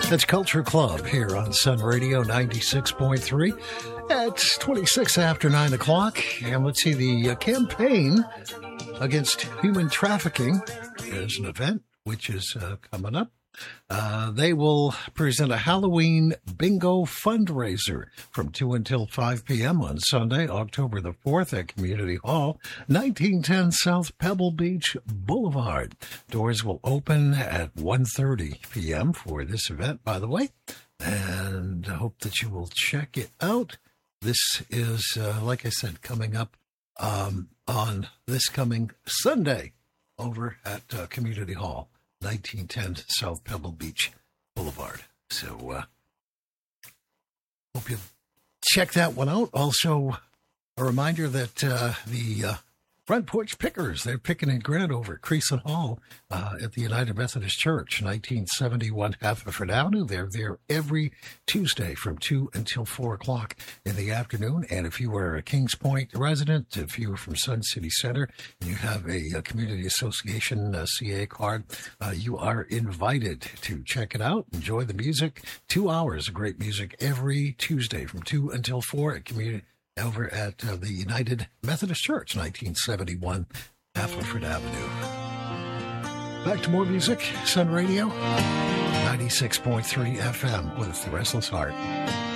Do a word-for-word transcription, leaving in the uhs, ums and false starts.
It's Culture Club here on Sun Radio ninety-six point three. It's twenty-six after nine o'clock. And let's see, the uh, campaign against human trafficking is an event which is uh, coming up. Uh, they will present a Halloween bingo fundraiser from two until five p.m. on Sunday, October the fourth at Community Hall, nineteen ten South Pebble Beach Boulevard. Doors will open at one thirty p.m. for this event, by the way, and I hope that you will check it out. This is, uh, like I said, coming up um, on this coming Sunday over at uh, Community Hall, nineteen ten South Pebble Beach Boulevard. So, uh, hope you check that one out. Also, a reminder that uh, the uh, Front Porch Pickers, they're picking in Grant over at Creason Hall uh, at the United Methodist Church, nineteen seventy-one Haverford Avenue. They're there every Tuesday from two until four o'clock in the afternoon. And if you are a Kings Point resident, if you are from Sun City Center, and you have a, a Community Association a C A card, uh, you are invited to check it out. Enjoy the music. Two hours of great music every Tuesday from two until four at Community over at uh, the United Methodist Church, nineteen seventy-one Haverford Avenue. Back to more music, Sun Radio, ninety-six point three F M with The Restless Heart.